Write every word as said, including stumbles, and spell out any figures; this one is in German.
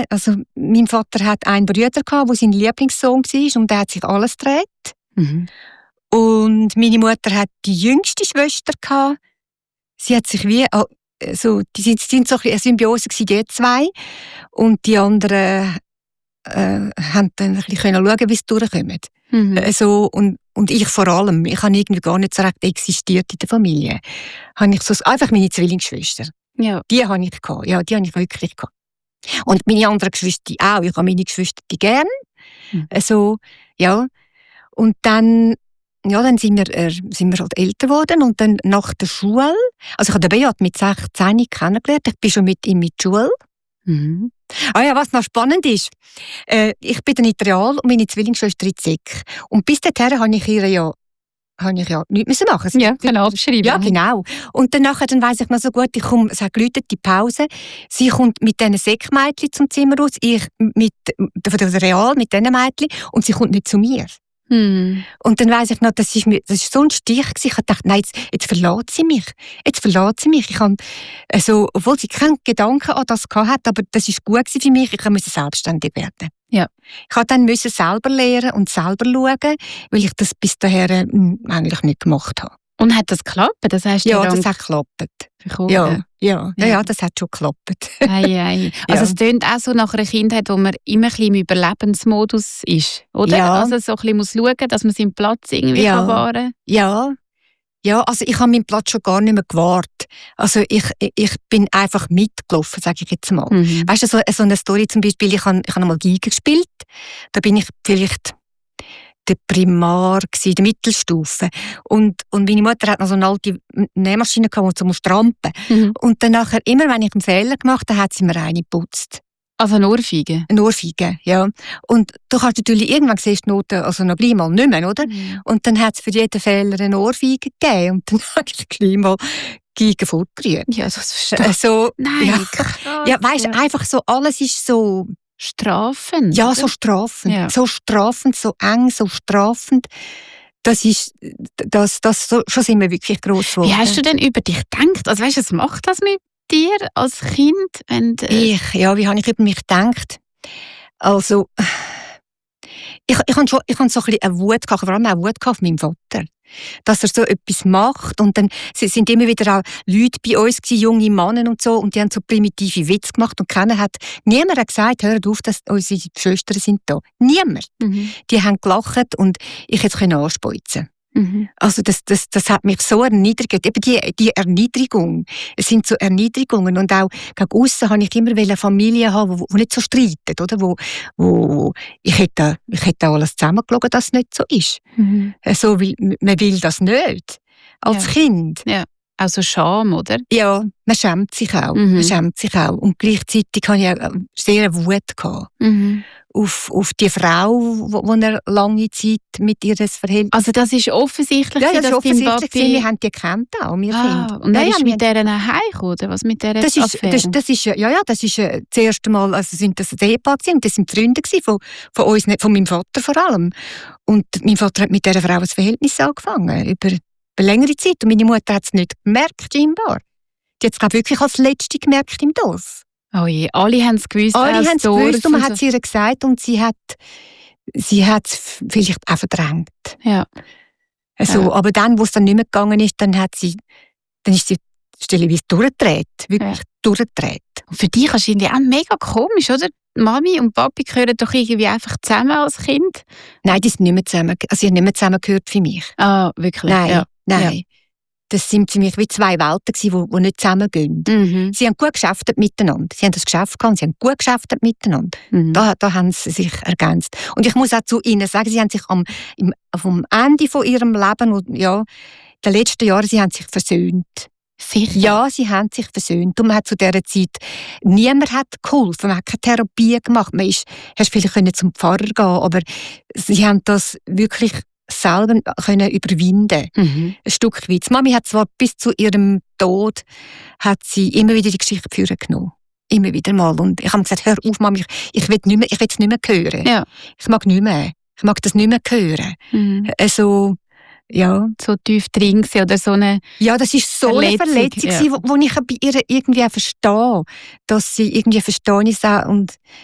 also mein Vater hat einen Bruder gehabt, der sein Lieblingssohn war und der hat sich alles gedreht. Mhm. Und meine Mutter hat die jüngste Schwester gehabt. Sie hat sich wie, also, die sind, sind so eine Symbiose gewesen, die zwei. Und die anderen äh, haben dann ein bisschen schauen, wie sie durchkommen. Mhm. Also, und, und ich vor allem, ich habe irgendwie gar nicht so recht existiert in der Familie. Habe ich so, einfach meine Zwillingsschwester. Ja. Die habe ich gehabt. Ja, die habe ich wirklich gehabt. Und meine anderen Geschwister auch. Ich habe meine Geschwister gern. Mhm. Also, ja. Und dann, ja, dann sind wir, äh, sind wir halt älter geworden. Und dann nach der Schule, also ich habe den Beat mit sechzehn kennengelernt. Ich bin schon mit ihm mit der Schule. Mhm. Ah ja, was noch spannend ist, äh, ich bin dann in der Real und meine Zwillingsschwester in der Sek. Und bis dahin habe ich ihr ja, habe ich ja nichts machen müssen. Ja, genau, abschreiben. Ja, genau. Und danach, dann weiss ich noch so gut, ich komme, es hat geläutet, die Pause. Sie kommt mit diesen Sekmädchen zum Zimmer raus, ich mit, von der Real mit diesen Mädchen und sie kommt nicht zu mir. Hm. Und dann weiss ich noch, das ist, mir, das ist so ein Stich gewesen. Ich dachte, nein, jetzt, jetzt verlässt sie mich. Jetzt verlässt sie mich. Ich habe, also, obwohl sie keinen Gedanken an das hatte, aber das war gut für mich. Ich musste selbstständig werden. Ja. Ich musste dann selber lernen und selber schauen, weil ich das bis dahin eigentlich nicht gemacht habe. Und hat das geklappt? Das heißt, ja, das hat geklappt. Bekommen. Ja, ja, ja, Ja. ja, das hat schon geklappt. Ei, ei. Also Ja. es tönt auch so nach einer Kindheit, wo man immer ein bisschen im Überlebensmodus ist, oder? Ja. Also so ein bisschen muss schauen, dass man seinen Platz irgendwie Ja. kann wahren. Ja, ja, also ich habe meinen Platz schon gar nicht mehr gewahrt. Also ich, ich bin einfach mitgelaufen, sage ich jetzt mal. Mhm. Weißt du, so, so eine Story zum Beispiel, ich habe, ich habe einmal Geige gespielt, da bin ich vielleicht der Primar gsi, der Mittelstufe. Und, und meine Mutter hat noch so eine alte Nähmaschine gehabt, um zu strampen. Mhm. Und dann nachher, immer wenn ich einen Fehler gemacht habe, hat sie mir eine geputzt. Also eine Ohrfeige? Eine Ohrfeige, ja. Und du kannst natürlich irgendwann siehst die Noten, also noch gleich mal nicht mehr, oder? Mhm. Und dann hat es für jeden Fehler eine Ohrfeige gegeben. Und dann habe ich gleich mal Geige fortgerührt. Ja, das verstehe Äh, ich. so, Nein, ja, krass. ja, weisst, einfach so, alles ist so, Strafend. ja, oder? so strafend. Ja. So strafend, so eng, so strafend. Das ist, das, das, so, schon sind wir wirklich gross geworden. Wie hast du denn über dich gedacht? Also weißt du, was macht das mit dir als Kind? Wenn, äh, Ich, ja, wie habe ich über mich gedacht? Also, ich, ich habe schon, ich habe so ein bisschen eine Wut gehabt, vor allem auch Wut gehabt auf meinen Vater. Dass er so etwas macht und dann sind immer wieder auch Leute bei uns gewesen, junge Männer und so, und die haben so primitive Witze gemacht und keiner hat, niemand hat gesagt, hört auf, dass unsere Schwestern sind da. Niemand. mhm. Die haben gelacht und ich hätte es anspeuzen. Mhm. Also das, das, das hat mich so erniedrigt. Eben die, die Erniedrigung. Es sind so Erniedrigungen. Und auch gegen aussen habe ich immer eine Familie haben, die nicht so streitet. Oder? Wo, wo, ich, hätte, ich hätte alles zusammengeschaut, dass es nicht so ist. Mhm. So, weil man will das nicht. Als Ja. Kind. Also Scham, oder? Ja, man schämt sich auch. Mhm. Man schämt sich auch. Und gleichzeitig hatte ich auch sehr Wut gehabt. Mhm. Auf, auf die Frau, wo, wo er lange Zeit mit ihr das Verhältnis. Also das ist offensichtlich, Ja, das dass ist offensichtlich. dein Papi... Wir haben die gekannt auch, wir Ah, Kinder. und dann ja, ist ja, mit wir- dieser heimgekommen, oder was? Mit dieser das ist, Affäre? das, das ist, ja, ja, das ist äh, das erste Mal, also sind das ein Ehepaar gewesen, und das sind Freunde gewesen, von, von uns, nicht von meinem Vater vor allem. Und mein Vater hat mit dieser Frau ein Verhältnis angefangen, über eine längere Zeit. Und meine Mutter hat es nicht gemerkt, scheinbar. Die hat es, glaube ich, wirklich als Letzte gemerkt im Dorf. Oh je, alle haben es gewusst. Alle aus haben es Dorf gewusst und man und hat es ihr gesagt und sie hat sie hat es vielleicht auch verdrängt. so. Ja. Also, Ja. aber dann, wo es dann nicht mehr gegangen ist, dann hat sie, dann ist sie stellenweise durchgedreht, wirklich Ja. durchgedreht. Und für dich ist irgendwie auch mega komisch, oder? Mami und Papi gehören doch irgendwie einfach zusammen als Kind. Nein, die sind nicht mehr zusammen, also sie haben nicht mehr zusammengehört für mich. Ah, wirklich? Nein, Ja. nein. Das sind für mich wie zwei Welten gewesen, die, die nicht zusammengehen. Mhm. Sie haben gut geschäftet miteinander. Sie haben das Geschäft gehabt und sie haben gut geschäftet miteinander. Mhm. Da, da haben sie sich ergänzt. Und ich muss auch zu ihnen sagen, sie haben sich am im, vom Ende von ihrem Leben, und, ja, den letzten Jahren, sie haben sich versöhnt. Sicher? Ja, sie haben sich versöhnt. Und man hat zu dieser Zeit, niemand hat geholfen, man hat keine Therapie gemacht. Man ist, hast vielleicht können zum Pfarrer gehen, aber sie haben das wirklich selber können überwinden. Mhm. Ein Stück weit. Die Mami hat zwar bis zu ihrem Tod hat sie immer wieder die Geschichte führen genommen. Immer wieder mal. Und ich habe gesagt, hör auf, Mami, ich, ich will nicht mehr, ich will es nicht mehr hören. Ja. Ich mag nicht mehr. Ich mag das nicht mehr hören. Mhm. Also, ja. So tief drin gewesen oder so eine... Ja, das ist so Verletzung, eine Verletzung, ja. ja. wo, wo ich bei ihr irgendwie auch verstehe, dass sie irgendwie verstehen ist auch und